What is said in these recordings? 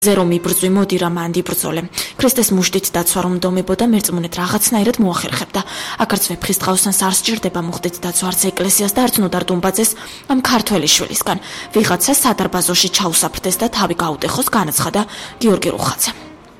ზერო მიბრძვი მოდი რა მანდი ბრძოლე. ქრისტეს მუშტით დაცვა რომ დომებოდა მერწმუნეთ რაღაცნაირად მოახერხებდა. აქაც ვეფხის დღაოსანს არ სჭირდება მუხტით დაცვა არც ეკლესიას და არც ნოდარ დუმბაძეს ამ ქართველი შვილისგან. ვიღაცა სადარბაზოში ჩაუსაფრდეს და თავი გაუტეხოს განაცხადა გიორგი რუხაძე.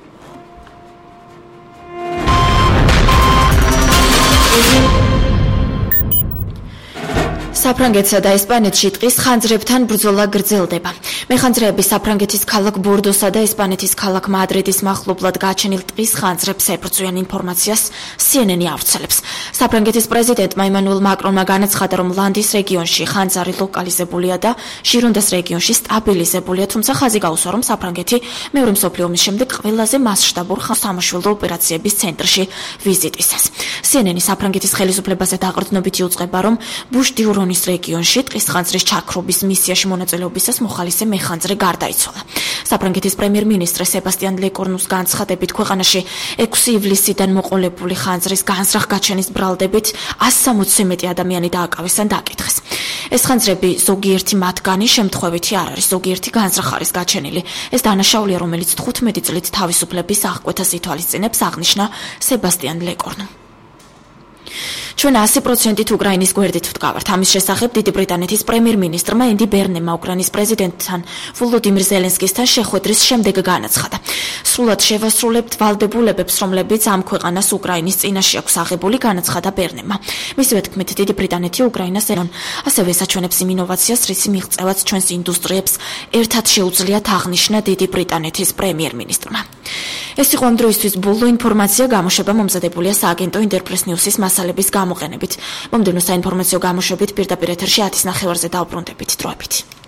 საფრანგეთსა და ესპანეთში ტყის ხანძრებთან ბრძოლა გრძელდება. მეხანძრეები საფრანგეთის ქალაქ ბორდოსა და ესპანეთის ქალაქ მადრიდის მახლობლად გაჩენილ ტყის ხანძრებს ებრძვიან ინფორმაციას CNN ავრცელებს. საფრანგეთის პრეზიდენტმა ემანუელ მაკრონმა განაცხადა, რომ ლანდის რეგიონში ხანძარი ლოკალიზებულია და ჟირონდას რეგიონში სტაბილიზებულია, თუმცა ხაზი გაუსვა, რომ საფრანგეთი მეორე მსოფლიო ომის შემდეგ ყველაზე მასშტაბურ სამაშველო ოპერაციების ცენტრში ვიზიტისას. CNN საფრანგეთის ხელისუფლებაზე დაყრდნობით იუწყება, რომ ბუშ-დიურონის რეგიონში ტყის ხანძრის ჩაქრობის მისიაში მონაწილეობისას მოხალისე მეხანძრე გარდაიცვალა. საფრანგეთის პრემიერ-მინისტრ სებასტიან ლეკორნუს განცხადებით ქვეყანაში 6 ივლისიდან მოყოლებული ხანძრის განზრახ გაჩენის ბრალდებით 160 მეტი ადამიანი დააკავეს ან დაკითხეს. ეს ხანძრები ზოგიერთი მათგანი შემთხვევითი არ არის, ზოგიერთი განზრახ არის გაჩენილი. ეს დანაშაულია, რომელიც 15 წლით თავისუფლების აღკვეთას ითვალისწინებს, აღნიშნა სებასტიან ლეკორნუ. ჩვენ 100% უკრაინის გვერდით ვდგავართ. ამის შესახებ დიდი ბრიტანეთის პრემიერ-მინისტრმა ენდი ბერნემმა უკრაინის პრეზიდენტთან ვოლოდიმირ ზელენსკისთან შეხვედრის შემდეგ განაცხადა. სრულად შევასრულებთ ვალდებულებებს, რომლებიც ამ ქვეყანას უკრაინის წინაშე აქვს აღებული, განაცხადა ბერნემმა. მისივე თქმით, დიდი ბრიტანეთი უკრაინას ასევე ესაჩვენებს იმ ინოვაციას, რის მიღწევაც ჩვენს ინდუსტრიებს ერთად შეუძლიათ, აღნიშნა დიდი ბრიტანეთის პრემიერ-მინისტრმა. ეს იყო ამ დროისთვის ბოლო ინფორმაცია, გამოშვება მომზადებულია სააგენტო ინტერპრეს ნიუსის მასალების გამოყენებით. მომდევნო საინფორმაციო გამოშვებით პირდაპირ ეთერში 10:09 დავბრუნდებით. დროებით.